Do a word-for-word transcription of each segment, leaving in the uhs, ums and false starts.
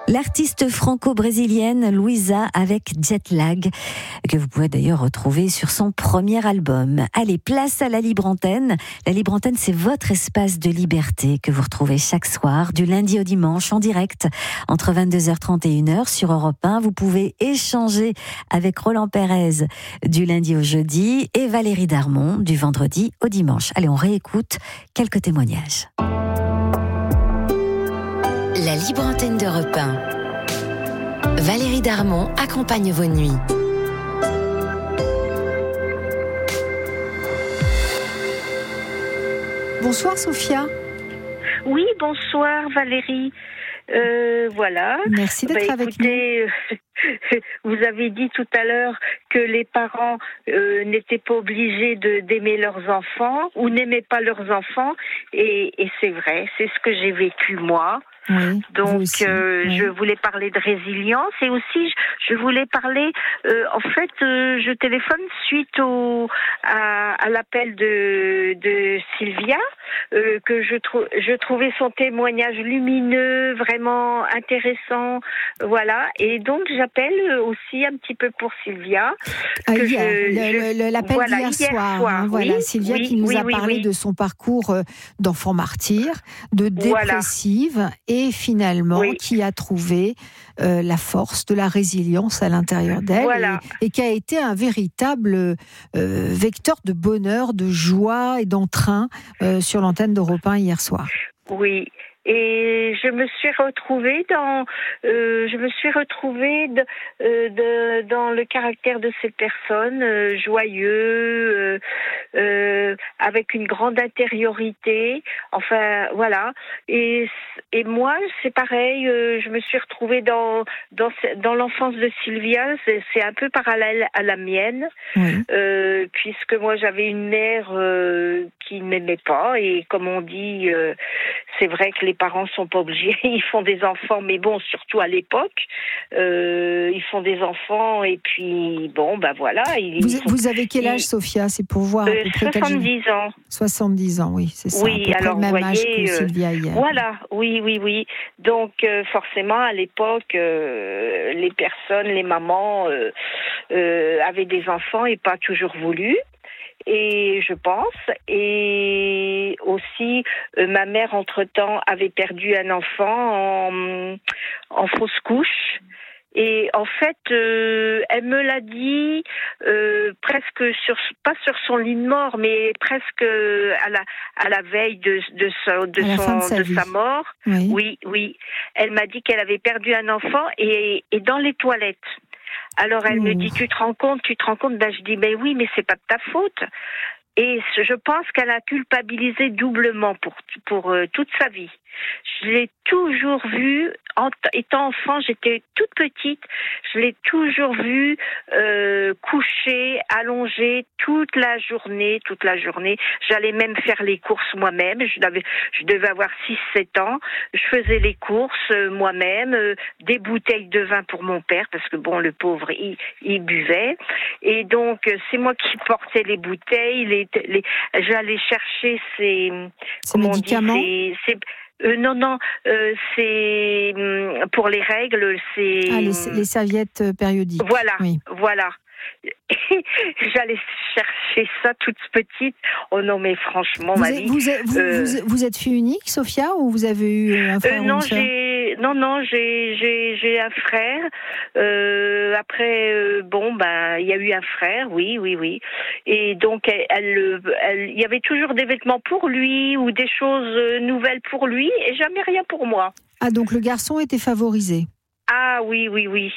L'artiste franco-brésilienne Luísa avec Jet Lag, que vous pouvez d'ailleurs retrouver sur son premier album. Allez, place à la Libre Antenne. La Libre Antenne, c'est votre espace de liberté que vous retrouvez chaque soir, du lundi au dimanche, en direct, entre vingt-deux heures trente et une heure sur Europe un. Vous pouvez échanger avec Roland Pérez du lundi au jeudi et Valérie Darmon du vendredi au dimanche. Allez, on réécoute quelques témoignages. La Libre Antenne d'Europe un. Valérie Darmon accompagne vos nuits. Bonsoir Sophia. Oui, bonsoir Valérie. Euh, voilà. Merci d'être bah, avec écoutez, nous. Vous avez dit tout à l'heure que les parents euh, n'étaient pas obligés de, d'aimer leurs enfants ou n'aimaient pas leurs enfants. Et, et c'est vrai, c'est ce que j'ai vécu moi. Oui, Donc, oui. euh, je voulais parler de résilience et aussi je, je voulais parler. Euh, en fait, euh, je téléphone suite au à, à l'appel de de Sylvia euh, que je trouve je trouvais son témoignage lumineux, vraiment intéressant, voilà. Et donc j'appelle aussi un petit peu pour Sylvia. Ah, que hier, je, le, le, l'appel voilà, d'hier hier soir. soir Hein, voilà, oui, Sylvia oui, qui nous oui, a oui, parlé oui. de son parcours d'enfant martyr, de dépressive voilà. et finalement oui. qui a trouvé euh, la force de la résilience à l'intérieur d'elle voilà. et, et qui a été un véritable euh, vecteur de bonheur, de joie et d'entrain euh, sur l'antenne d'Europe un hier soir. Oui. Et je me suis retrouvée dans, euh, je me suis retrouvée de, euh, de, dans le caractère de cette personne, euh, joyeux, euh, euh, avec une grande intériorité. Enfin, voilà. Et, et moi, c'est pareil. Euh, je me suis retrouvée dans dans dans l'enfance de Sylvia. C'est, c'est un peu parallèle à la mienne, oui. euh, puisque moi j'avais une mère euh, qui ne m'aimait pas et comme on dit, euh, c'est vrai que les parents sont pas obligés, ils font des enfants, mais bon, surtout à l'époque, euh, ils font des enfants et puis bon, bah voilà. Ils, vous, ils sont, vous avez quel âge, ils, Sophia? C'est pour voir. Euh, à peu près soixante-dix ans. soixante-dix ans, oui, c'est ça. Oui, à peu alors près le même vous voyez, âge que Sylvia hier. Voilà, oui, oui, oui. Donc euh, forcément, à l'époque, euh, les personnes, les mamans euh, euh, avaient des enfants et pas toujours voulu. Et je pense, et aussi euh, ma mère entre-temps avait perdu un enfant en, en fausse couche. Et en fait, euh, elle me l'a dit euh, presque sur, pas sur son lit de mort, mais presque à la à la veille de de, sa, de son de sa, de sa mort. Oui. oui, oui. Elle m'a dit qu'elle avait perdu un enfant et et dans les toilettes. Alors elle mmh. me dit, tu te rends compte, tu te rends compte? Ben je dis, ben oui, mais c'est pas de ta faute. Et je pense qu'elle a culpabilisé doublement pour pour euh, toute sa vie. Je l'ai toujours vue, en t- étant enfant, j'étais toute petite, je l'ai toujours vue euh, couchée, allongée toute la journée, toute la journée. J'allais même faire les courses moi-même. Je devais, je devais avoir six sept ans. Je faisais les courses euh, moi-même, euh, des bouteilles de vin pour mon père, parce que bon, le pauvre, il, il buvait. Et donc, euh, c'est moi qui portais les bouteilles, les, les, j'allais chercher ces, ces médicaments. On dit, ces, ces, Euh, non, non, euh, c'est pour les règles, c'est... Ah, les, les serviettes périodiques. Voilà, oui. voilà. J'allais chercher ça toute petite. Oh non, mais franchement, vous ma êtes, vie... Vous êtes, vous, euh, vous, vous êtes fille unique, Sophia, ou vous avez eu un frère euh, non, ou une sœur? j'ai, non, non, j'ai, j'ai, j'ai un frère. Euh, après, euh, bon, ben, il y a eu un frère, oui, oui, oui. Et donc, elle, elle, elle, il y avait toujours des vêtements pour lui ou des choses nouvelles pour lui et jamais rien pour moi. Ah, donc le garçon était favorisé. Ah oui, oui, oui.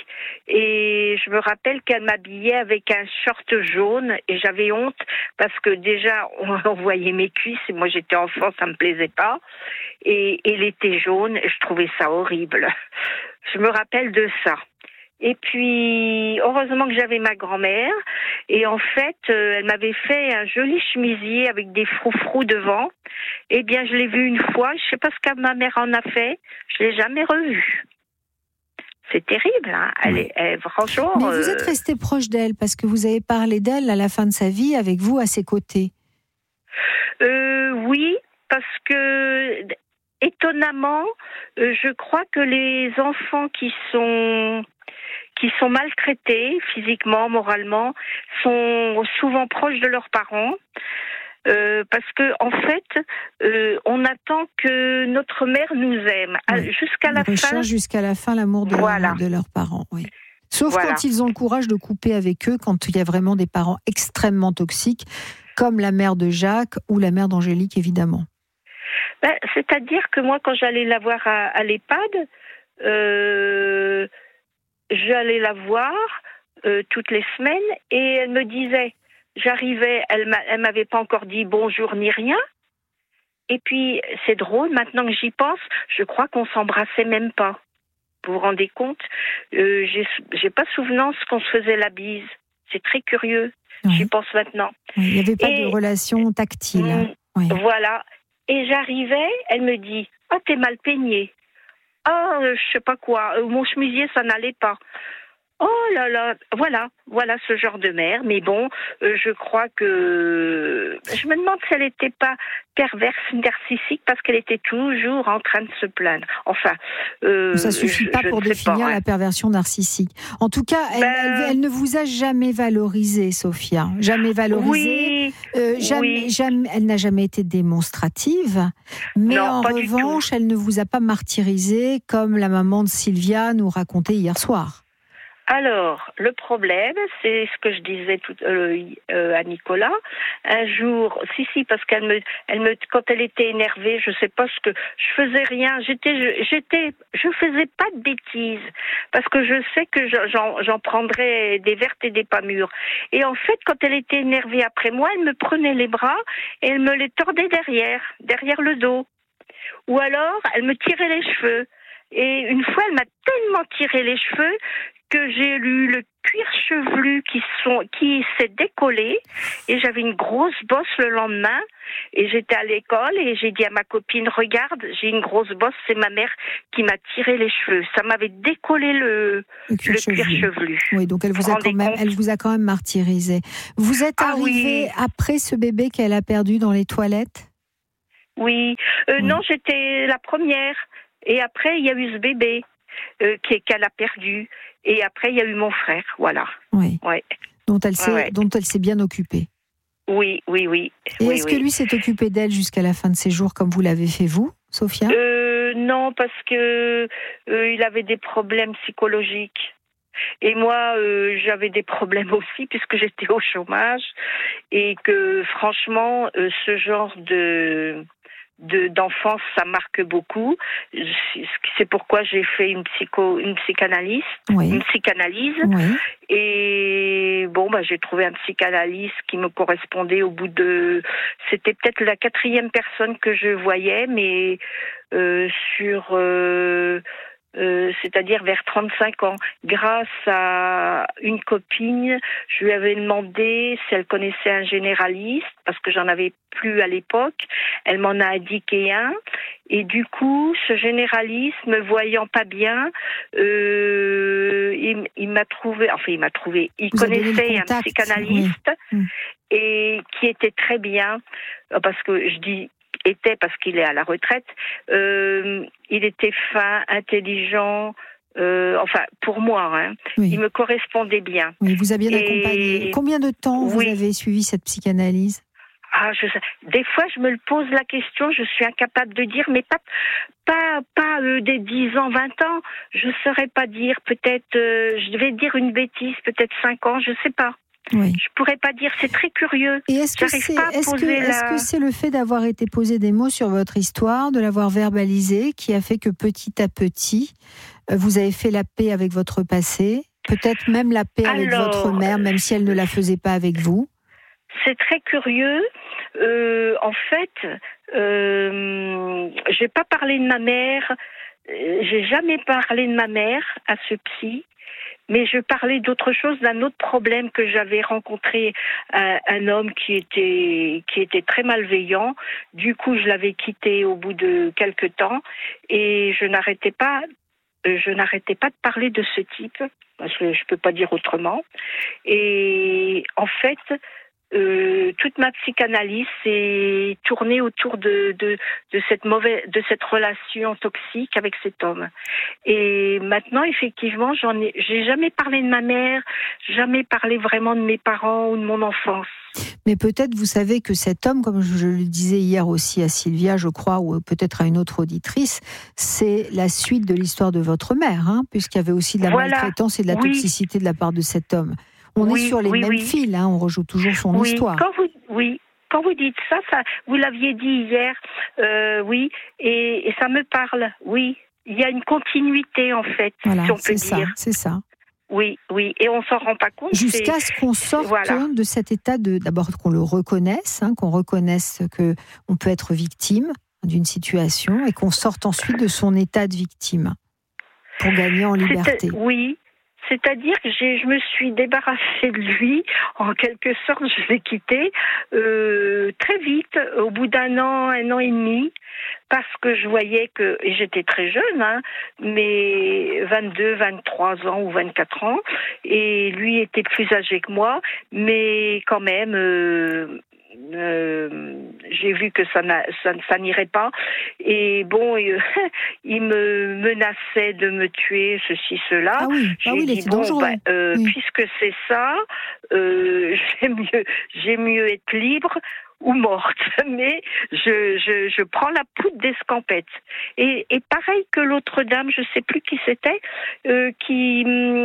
Et je me rappelle qu'elle m'habillait avec un short jaune et j'avais honte parce que déjà, on voyait mes cuisses et moi j'étais enfant, ça me plaisait pas. Et, et elle était jaune et je trouvais ça horrible. Je me rappelle de ça. Et puis, heureusement que j'avais ma grand-mère. Et en fait, euh, elle m'avait fait un joli chemisier avec des froufrous devant. Eh bien, je l'ai vu une fois. Je sais pas ce que ma mère en a fait. Je l'ai jamais revu. C'est terrible, hein. Elle oui. est, elle, franchement... Mais vous euh... êtes resté proche d'elle parce que vous avez parlé d'elle à la fin de sa vie avec vous à ses côtés. Euh, oui, parce que étonnamment, euh, je crois que les enfants qui sont qui sont maltraités physiquement, moralement, sont souvent proches de leurs parents. Euh, parce que en fait, euh, on attend que notre mère nous aime oui. jusqu'à la fin. Jusqu'à la fin, l'amour de, voilà. leur, de leurs parents. Oui. Sauf voilà. quand ils ont le courage de couper avec eux, quand il y a vraiment des parents extrêmement toxiques, comme la mère de Jacques ou la mère d'Angélique, évidemment. Ben, c'est-à-dire que moi, quand j'allais la voir à, à l'EHPAD, euh, j'allais la voir euh, toutes les semaines et elle me disait. J'arrivais, elle ne m'avait pas encore dit bonjour ni rien. Et puis, c'est drôle, maintenant que j'y pense, je crois qu'on s'embrassait même pas. Vous vous rendez compte ? euh, j'ai, j'ai pas souvenance qu'on se faisait la bise. C'est très curieux, oui. J'y pense maintenant. Oui, il n'y avait pas Et, de relation tactile. Hein. Oui. Voilà. Et j'arrivais, elle me dit « Oh, t'es mal peignée. Oh, je sais pas quoi, mon chemisier, ça n'allait pas. » Oh là là, voilà, voilà ce genre de mère. Mais bon, euh, je crois que... Je me demande si elle n'était pas perverse, narcissique, parce qu'elle était toujours en train de se plaindre. Enfin... Euh, ça ne suffit je, pas je pour définir pas, la hein. perversion narcissique. En tout cas, elle, ben... elle, elle ne vous a jamais valorisé, Sophia. Jamais valorisé. Oui, euh, jamais, oui. jamais, elle n'a jamais été démonstrative. Mais non, en revanche, elle ne vous a pas martyrisé, comme la maman de Sylvia nous racontait hier soir. Alors, le problème, c'est ce que je disais tout, euh, euh, à Nicolas. Un jour, si, si, parce qu'elle me, elle me, quand elle était énervée, je sais pas ce que, je faisais rien, j'étais, j'étais, je faisais pas de bêtises, parce que je sais que j'en, j'en prendrais des vertes et des pas mûres. Et en fait, quand elle était énervée après moi, elle me prenait les bras et elle me les tordait derrière, derrière le dos. Ou alors, elle me tirait les cheveux. Et une fois, elle m'a tellement tiré les cheveux que j'ai eu le cuir chevelu qui, sont, qui s'est décollé et j'avais une grosse bosse le lendemain et j'étais à l'école et j'ai dit à ma copine, regarde, j'ai une grosse bosse, c'est ma mère qui m'a tiré les cheveux. Ça m'avait décollé le, le cuir, le cuir chevelu. chevelu. Oui, donc elle vous, a quand même, elle vous a quand même martyrisé. Vous êtes ah, arrivée oui. après ce bébé qu'elle a perdu dans les toilettes ? Oui, euh, oui. Non, j'étais la première. Et après, il y a eu ce bébé euh, qu'elle a perdu. Et après, il y a eu mon frère, voilà. Oui. Ouais. Dont elle s'est, ouais. dont elle s'est bien occupée. Oui, oui, oui. Et oui, est-ce oui. que lui s'est occupé d'elle jusqu'à la fin de ses jours, comme vous l'avez fait vous, Sophia ? euh, Non, parce que euh, il avait des problèmes psychologiques. Et moi, euh, j'avais des problèmes aussi, puisque j'étais au chômage. Et que, franchement, euh, ce genre de... De, d'enfance, ça marque beaucoup. C'est pourquoi j'ai fait une psycho, une psychanalyse, oui. une psychanalyse. Oui. Et bon, bah, j'ai trouvé un psychanalyste qui me correspondait au bout de. C'était peut-être la quatrième personne que je voyais, mais euh, sur. Euh, Euh, c'est-à-dire vers trente-cinq ans. Grâce à une copine, je lui avais demandé si elle connaissait un généraliste, parce que j'en avais plus à l'époque. Elle m'en a indiqué un. Et du coup, ce généraliste, me voyant pas bien, euh, il, il m'a trouvé, enfin il m'a trouvé, il Vous connaissait un psychanalyste oui. et qui était très bien, parce que je dis était parce qu'il est à la retraite, euh, il était fin, intelligent, euh, enfin pour moi, hein, oui. Il me correspondait bien. Oui, vous avez bien et... accompagné. Combien de temps oui. vous avez suivi cette psychanalyse ? Ah, je sais. Des fois, je me pose la question, je suis incapable de dire, mais pas, pas, pas euh, des dix ans, vingt ans. Je ne saurais pas dire. Peut-être, euh, je vais dire une bêtise, peut-être cinq ans, je ne sais pas. Oui. Je pourrais pas dire, c'est très curieux. Et est-ce que c'est, est-ce que, la... est-ce que c'est le fait d'avoir été posé des mots sur votre histoire, de l'avoir verbalisé, qui a fait que petit à petit, vous avez fait la paix avec votre passé, peut-être même la paix avec Alors, votre mère, même si elle ne la faisait pas avec vous? C'est très curieux. Euh, en fait, euh, j'ai pas parlé de ma mère. J'ai jamais parlé de ma mère à ce psy. Mais je parlais d'autre chose, d'un autre problème que j'avais rencontré, un, un homme qui était qui était très malveillant. Du coup, je l'avais quitté au bout de quelque temps et je n'arrêtais pas, je n'arrêtais pas de parler de ce type parce que je peux pas dire autrement. Et en fait, Euh, toute ma psychanalyse s'est tournée autour de, de, de cette mauvaise, de cette relation toxique avec cet homme. Et maintenant, effectivement, j'en ai, j'ai jamais parlé de ma mère, jamais parlé vraiment de mes parents ou de mon enfance. Mais peut-être vous savez que cet homme, comme je le disais hier aussi à Sylvia, je crois, ou peut-être à une autre auditrice, c'est la suite de l'histoire de votre mère, hein, puisqu'il y avait aussi de la voilà. maltraitance et de la oui. toxicité de la part de cet homme. On oui, est sur les oui, mêmes oui. fils, hein, on rejoue toujours son oui. histoire. Quand vous, oui, quand vous dites ça, ça vous l'aviez dit hier, euh, oui, et, et ça me parle, oui. Il y a une continuité, en fait, voilà, si on peut c'est ça, dire. c'est ça. Oui, oui, et on s'en rend pas compte. Jusqu'à c'est... ce qu'on sorte voilà. de cet état de, d'abord qu'on le reconnaisse, hein, qu'on reconnaisse que on peut être victime d'une situation et qu'on sorte ensuite de son état de victime pour gagner en liberté. C'était... Oui. C'est-à-dire que j'ai, je me suis débarrassée de lui, en quelque sorte, je l'ai quitté euh, très vite, au bout d'un an, un an et demi, parce que je voyais que, et j'étais très jeune, hein, mais vingt-deux, vingt-trois ans ou vingt-quatre ans, et lui était plus âgé que moi, mais quand même... Euh, Euh, j'ai vu que ça, n'a, ça, ça n'irait pas et bon euh, il me menaçait de me tuer ceci cela. Ah oui, j'ai ah oui, dit bon bah, euh, oui. puisque c'est ça euh, j'ai mieux j'ai mieux être libre ou morte, mais je, je, je prends la poudre d'escampette. Et, et pareil que l'autre dame, je sais plus qui c'était, euh, qui,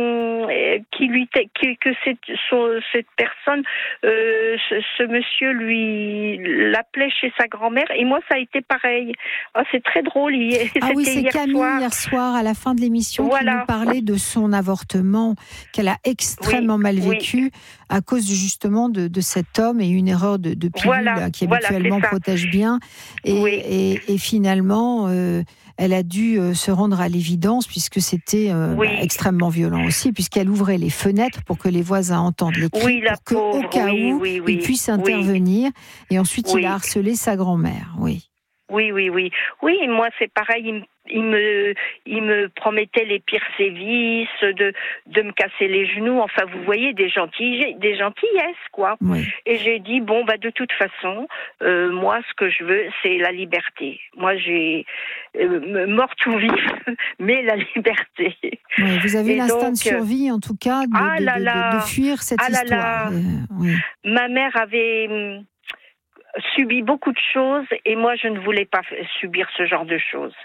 qui lui, qui, que cette, son, cette personne, euh, ce, ce monsieur lui l'appelait chez sa grand-mère, et moi ça a été pareil. Oh, c'est très drôle. Hier, ah oui, c'est hier Camille soir. hier soir à la fin de l'émission voilà. qui nous parlait de son avortement qu'elle a extrêmement oui, mal vécu oui. à cause justement de, de cet homme et une erreur de, de pilule. Voilà. Qui habituellement voilà, protège bien et, oui. et, et finalement euh, elle a dû euh, se rendre à l'évidence puisque c'était euh, oui. bah, extrêmement violent aussi puisqu'elle ouvrait les fenêtres pour que les voisins entendent les cris oui, pour qu'au cas oui, où oui, oui, ils puissent intervenir et ensuite oui. il a harcelé sa grand-mère. Oui. Oui, oui, oui. Oui, moi c'est pareil, il me, il me, il me promettait les pires sévices, de, de me casser les genoux, enfin vous voyez, des gentilles, des gentillesses, quoi. Oui. Et j'ai dit, bon, bah de toute façon, euh, moi ce que je veux, c'est la liberté. Moi j'ai euh, morte ou vive, mais la liberté. Oui, vous avez l'instinct de survie, en tout cas, de, ah de, là là, de, de fuir cette ah là histoire. là. Euh, oui. Ma mère avait... subi beaucoup de choses et moi je ne voulais pas subir ce genre de choses.